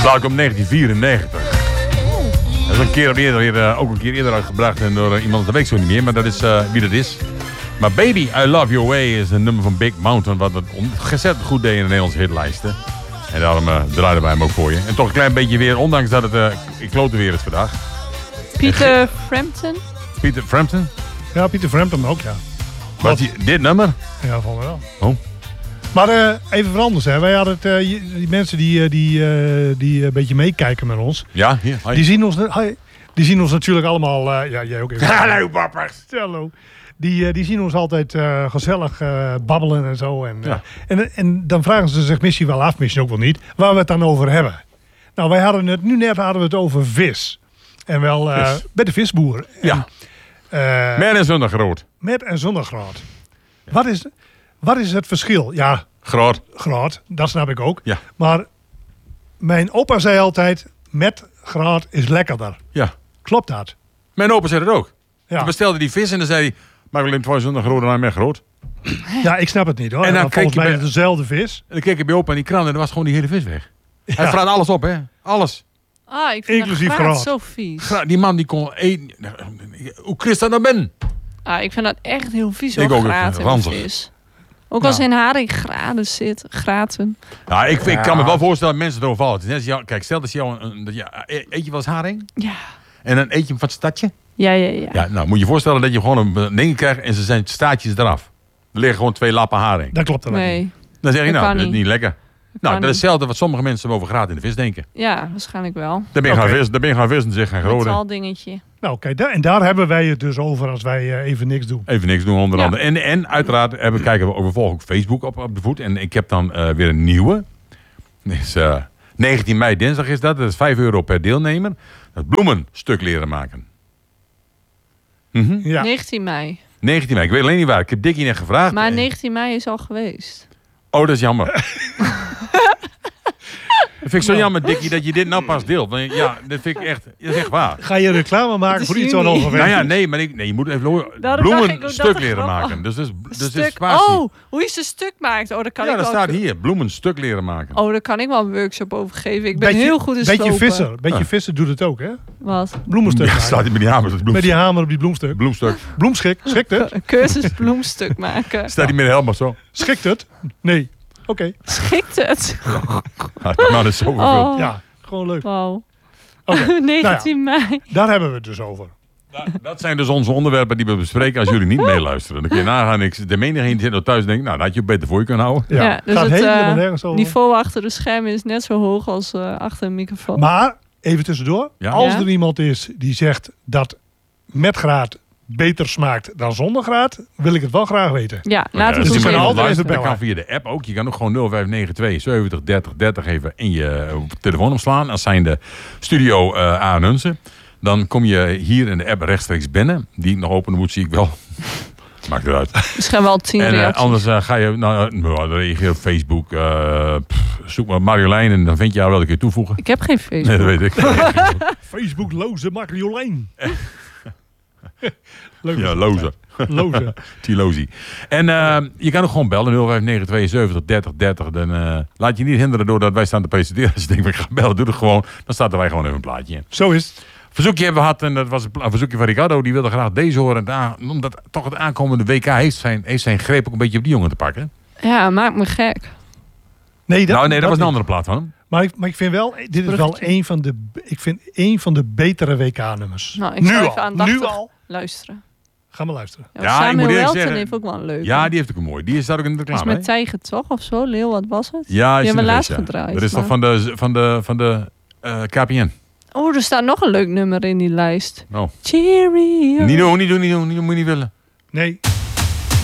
Plaat komt 1994. Dat is ook een keer eerder uitgebracht en door iemand, dat weet ik zo niet meer, maar dat is wie dat is. Maar Baby, I Love Your Way is een nummer van Big Mountain, wat het ontzettend goed deed in de Nederlandse hitlijsten. En daarom draaiden wij hem ook voor je. En toch een klein beetje weer, ondanks dat het, ik klote weer het vandaag. Pieter Frampton? Pieter Frampton? Ja, Pieter Frampton ook, ja. Wat, dit nummer? Ja, vond ik wel. Oh. Maar even veranderd, hè. Wij hadden het, die mensen die een beetje meekijken met ons. Ja, hier. Hi. Die zien ons natuurlijk allemaal... ja, jij ook even. Hallo, bappers. Hallo. Die zien ons altijd gezellig babbelen en zo. En dan vragen ze zich misschien wel af, misschien ook wel niet, waar we het dan over hebben. Nou, wij hadden het net het over vis. En wel bij de visboer. Ja. Met en zonder groot. Met en zonder groot. Wat is het verschil? Ja, groot, dat snap ik ook. Ja. Maar mijn opa zei altijd, met groot is lekkerder. Ja. Klopt dat? Mijn opa zei dat ook. Ja. Toen bestelde die vis en dan zei hij, maar alleen 2 zonder groot en met groot. Ja, ik snap het niet hoor. En dan volgens mij je is het dezelfde vis. En dan keek ik bij opa in die kraan en dan was gewoon die hele vis weg. Ja. Hij vraagt alles op, hè. Alles. Ah, ik vind Inclusief dat graat graat. zo vies. Die man die kon eten. Hoe Chris dat nou ben? Ah, ik vind dat echt heel vies Ik hoor, ook, graat in ranzig. de vis. Ook als in haring graden zit, graten. Nou, ik kan me wel voorstellen dat mensen erover vallen. Het is net als jou, kijk, stel dat je eet je wel eens haring? Ja. En dan eet je hem van het stadje? Ja. Ja, nou moet je voorstellen dat je gewoon een ding krijgt en ze zijn staartjes eraf. Er liggen gewoon 2 lappen haring. Dat klopt alleen niet. Nee. Dan zeg je, Dat nou, kan dat is niet lekker. Nou, dat is hetzelfde wat sommige mensen over graat in de vis denken. Ja, waarschijnlijk wel. Dan ben je gaan vissen en zeg gaan groden. Een dingetje. Nou, kijk, en daar hebben wij het dus over als wij even niks doen. Even niks doen onder Ja. andere. En uiteraard kijken we vervolgens ook Facebook op de voet. En ik heb dan weer een nieuwe. Dus, 19 mei, dinsdag is dat. Dat is €5 per deelnemer. Dat bloemenstuk leren maken. Ja. 19 mei. 19 mei, ik weet alleen niet waar. Ik heb Dikkie net gevraagd. Maar 19 mei is al geweest. Oh, dat is jammer. Dat vind ik zo jammer, Dikkie, dat je dit nou pas deelt. Want ja, dat vind ik echt, dat is echt waar. Ga je reclame maken is voor iets juni. wat ongeveer Nou ja, is? nee, maar je moet even dacht ik ook bloemenstuk dat leren het maken. Dus is Stuk. spatie. Oh, hoe je ze stuk maakt. Oh, dat kan Ja, ik dat ook. staat hier. Bloemenstuk leren maken. Oh, daar kan ik wel een workshop over geven. Ik ben heel goed in slopen. Beetje vissen doet het ook, hè? Wat? Bloemenstuk Ja, maken. staat hier met die hamer. Met die hamer op die bloemstuk. Bloemstuk. Schikt het? Een cursus bloemstuk maken. Staat hier met de helm of zo. Schikt het? Nee. Oké. Schikt het? Ja, die man is zo vervuld. Oh, Ja, gewoon leuk. wauw. Oké. 19 mei. Daar hebben we het dus over. Dat zijn dus onze onderwerpen die we bespreken als jullie niet meeluisteren. Dan kun je nagaan, de menigeen die zit er thuis en denkt, nou, dat had je beter voor je kunnen houden. Ja, Ja, dus gaat het helemaal nergens over. niveau achter de schermen is net zo hoog als achter een microfoon. Maar, even tussendoor. Ja? Als Ja? er iemand is die zegt dat met graad beter smaakt dan zonder graad, wil ik het wel graag weten. Ja, laat het dus ons ik ben weten. altijd even Dat bellen. kan via de app ook. Je kan ook gewoon 0592 70 30 30 even in je telefoon opslaan. Als zijn de studio aan Hunsen. Dan kom je hier in de app rechtstreeks binnen. Die ik nog openen moet, zie ik wel. Maakt eruit. Misschien wel 10 En reacties. anders ga je, dan reageer op Facebook. Zoek maar Marjolein en dan vind je haar wel een keer toevoegen. Ik heb geen Nee, Facebook. dat weet ik. Facebook-loze Marjolein. Leuk. Ja, loze. Loze. Tilozi. En je kan ook gewoon bellen, 0592 30 30. Dan laat je niet hinderen doordat wij staan te presenteren. Als je denkt, ik ga bellen, doe het gewoon. Dan staat er wij gewoon even een plaatje in. Zo is het. Verzoekje hebben we gehad en dat was een verzoekje van Ricardo. Die wilde graag deze horen. Omdat toch het aankomende WK heeft zijn greep ook een beetje op die jongen te pakken. Ja, maakt me gek. Nee, dat dat was een niet. andere plaat van hem. Maar ik vind wel, dit is wel een van de betere WK-nummers. Nou, ik nu zou al. even aandachtig Nu al. luisteren. Ga maar luisteren. Ja, Ja, ik Samuel moet eerlijk Welten zeggen- heeft ook wel een leuke. Ja, die heeft ook een mooi. Die staat ook in de Dat is reclame. met Tijger toch of zo? Leeuw, wat was het? Ja, Die is hebben we in de laatst feest, ja. gedraaid. Dat is toch maar- van de KPN. Oh, er staat nog een leuk nummer in die lijst. Oh. Cheerio. Niet doen, moet je niet willen. Nee.